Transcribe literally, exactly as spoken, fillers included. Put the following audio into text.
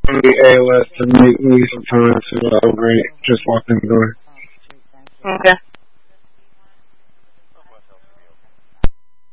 maybe A L S to make me some time to uh, rate. Just walk in the door. Okay.